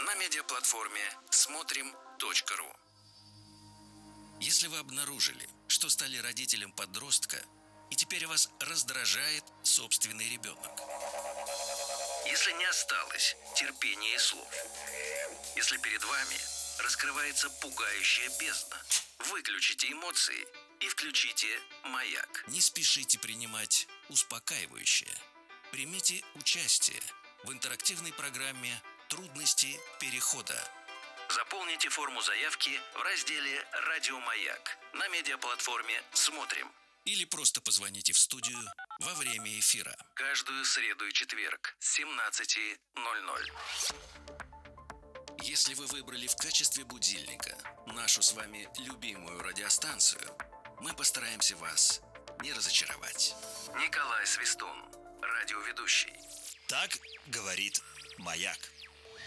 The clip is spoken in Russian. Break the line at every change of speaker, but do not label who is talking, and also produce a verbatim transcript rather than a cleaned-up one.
на медиаплатформе смотрим точка ру. Если вы обнаружили, что стали родителем подростка, и теперь вас раздражает собственный ребенок. Если не осталось терпения и слов. Если перед вами раскрывается пугающая бездна, выключите эмоции и включите «Маяк». Не спешите принимать успокаивающее. Примите участие в интерактивной программе «Трудности перехода». Заполните форму заявки в разделе «Радио Маяк» на медиаплатформе «Смотрим». Или просто позвоните в студию во время эфира. Каждую среду и четверг с семнадцати ноль-ноль. Если вы выбрали в качестве будильника нашу с вами любимую радиостанцию, мы постараемся вас не разочаровать. Николай Свистун, радиоведущий.
Так говорит Маяк.